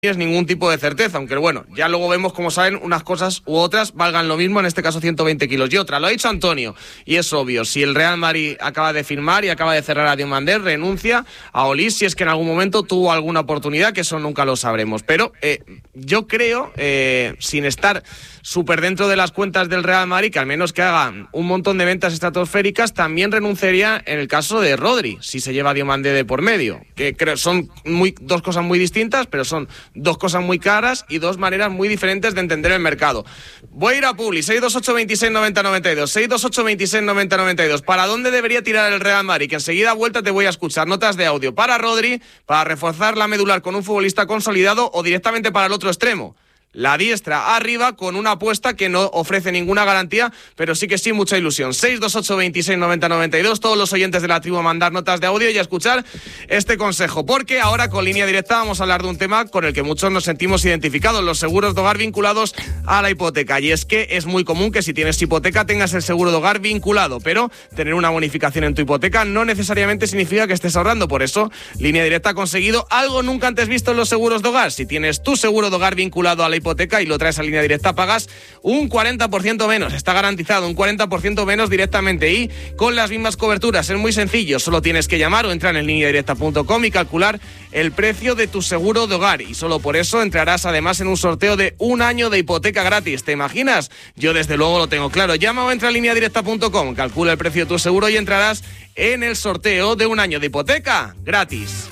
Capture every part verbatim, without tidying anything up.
tienes ningún tipo de certeza, aunque bueno, ya luego vemos cómo salen unas cosas u otras, valgan lo mismo, en este caso ciento veinte kilos. Y otra, lo ha dicho Antonio, y es obvio, si el Real Madrid acaba de firmar y acaba de cerrar a Diomandé, renuncia a Olís si es que en algún momento tuvo alguna oportunidad, que eso nunca lo sabremos. Pero eh, yo creo, eh, sin estar súper dentro de las cuentas del Real Madrid, que al menos que hagan un montón de ventas estratosféricas, también renunciaría en el caso de Rodri, si se lleva a Diomandé de por medio, que creo son muy, dos cosas muy distintas, pero son dos cosas muy caras y dos maneras muy diferentes de entender el mercado. Voy a ir a Publi, seis dos ocho, veintiséis, noventa, noventa y dos, seis dos ocho, veintiséis, noventa, noventa y dos. ¿Para dónde debería tirar el Real Madrid? Que enseguida vuelta te voy a escuchar notas de audio para Rodri, para reforzar la medular con un futbolista consolidado o directamente para el otro extremo. La diestra arriba con una apuesta que no ofrece ninguna garantía, pero sí que sí mucha ilusión. seis dos ocho, veintiséis, noventa, noventa y dos. Todos los oyentes de la tribu a mandar notas de audio y a escuchar este consejo, porque ahora con Línea Directa vamos a hablar de un tema con el que muchos nos sentimos identificados, los seguros de hogar vinculados a la hipoteca. Y es que es muy común que si tienes hipoteca tengas el seguro de hogar vinculado, pero tener una bonificación en tu hipoteca no necesariamente significa que estés ahorrando. Por eso Línea Directa ha conseguido algo nunca antes visto en los seguros de hogar. Si tienes tu seguro de hogar vinculado a la hipoteca y lo traes a Línea Directa, pagas un cuarenta por ciento menos, está garantizado un cuarenta por ciento menos directamente y con las mismas coberturas. Es muy sencillo, solo tienes que llamar o entrar en línea directa punto com y calcular el precio de tu seguro de hogar, y solo por eso entrarás además en un sorteo de un año de hipoteca gratis. ¿Te imaginas? Yo desde luego lo tengo claro. Llama o entra en línea directa punto com, calcula el precio de tu seguro y entrarás en el sorteo de un año de hipoteca gratis.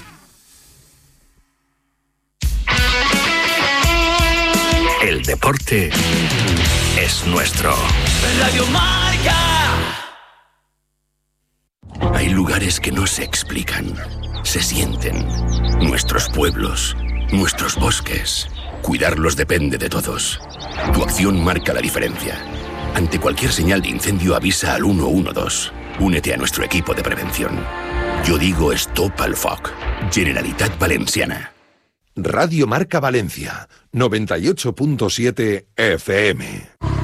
El deporte es nuestro. Radio Marca. Hay lugares que no se explican, se sienten. Nuestros pueblos, nuestros bosques. Cuidarlos depende de todos. Tu acción marca la diferencia. Ante cualquier señal de incendio avisa al uno uno dos. Únete a nuestro equipo de prevención. Yo digo Stop al Foc. Generalitat Valenciana. Radio Marca Valencia, noventa y ocho punto siete F M.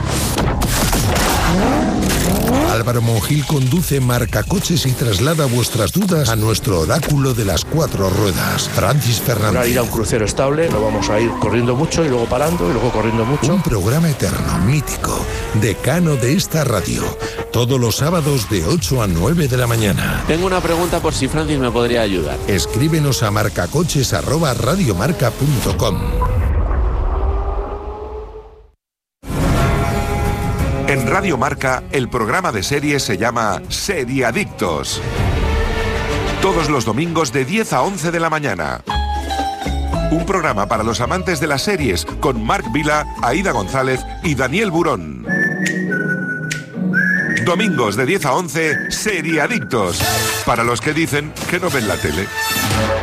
Álvaro Monjil conduce Marcacoches y traslada vuestras dudas a nuestro oráculo de las cuatro ruedas, Francis Fernández. Para ir a un crucero estable, no vamos a ir corriendo mucho y luego parando y luego corriendo mucho. Un programa eterno, mítico, decano de esta radio, todos los sábados de ocho a nueve de la mañana. Tengo una pregunta por si Francis me podría ayudar. Escríbenos a marcacoches arroba radiomarca punto com. En Radio Marca, el programa de series se llama Seriadictos. Todos los domingos de diez a once de la mañana. Un programa para los amantes de las series con Marc Vila, Aida González y Daniel Burón. Domingos de diez a once, Seriadictos. Para los que dicen que no ven la tele.